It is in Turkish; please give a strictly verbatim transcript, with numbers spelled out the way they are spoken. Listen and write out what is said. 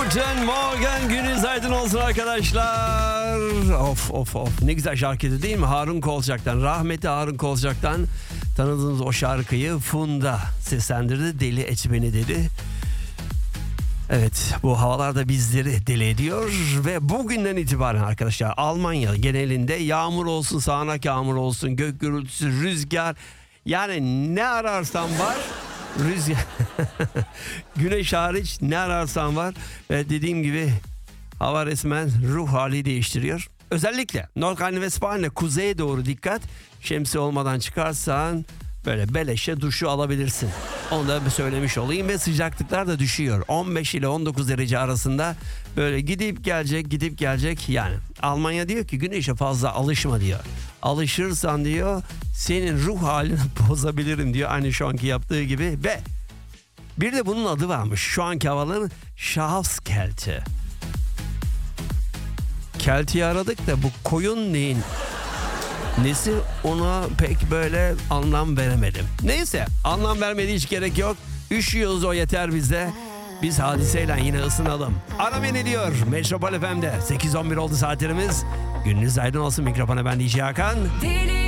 Guten Morgen, gününüz aydın olsun arkadaşlar. Of of of, ne güzel şarkıydı değil mi? Harun Kolçak'tan, rahmetli Harun Kolçak'tan tanıdığınız o şarkıyı Funda seslendirdi. Deli et beni dedi. Evet, bu havalarda bizleri deli ediyor ve bugünden itibaren arkadaşlar Almanya genelinde yağmur olsun, sağanak yağmur olsun, gök gürültüsü, rüzgar, yani ne ararsan var. Rüzgar, güneş hariç ne ararsan var ve dediğim gibi hava resmen ruh hali değiştiriyor. Özellikle Nordrhein-Westfalen'e kuzeye doğru dikkat. Şemsiye olmadan çıkarsan böyle beleşe duşu alabilirsin. Onu da söylemiş olayım ve sıcaklıklar da düşüyor. on beş ile on dokuz derece arasında böyle gidip gelecek gidip gelecek yani. Almanya diyor ki güneşe fazla alışma diyor. Alışırsan diyor senin ruh halini bozabilirim diyor. Aynı şu anki yaptığı gibi ve bir de bunun adı varmış. Şu anki havaların Schafskälte. Keltiyi aradık da bu koyun neyin nesi, ona pek böyle anlam veremedim. Neyse, anlam vermediği hiç gerek yok. Üşüyoruz, o yeter bize. Biz hadiseyle yine ısınalım. Ara beni diyor Metropol F M'de. sekiz on bir oldu saatlerimiz. Gününüz aydın olsun. Mikrofona ben D J Hakan.